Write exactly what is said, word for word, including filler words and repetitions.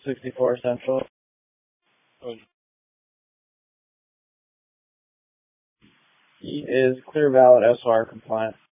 sixty-four Central. He is clear valid S O R compliant.